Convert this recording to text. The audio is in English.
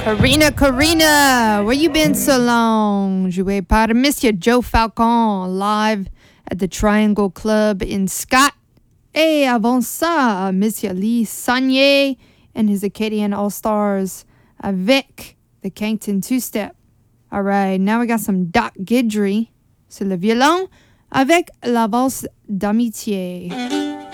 Karina, where you been so long? Joué par Monsieur Joe Falcon, live at the Triangle Club in Scott. Et avant ça, Monsieur Lee Saunier and his Acadian All-Stars avec the Cankton Two-Step. All right, now we got some Doc Guidry sur le violon avec la valse d'amitié.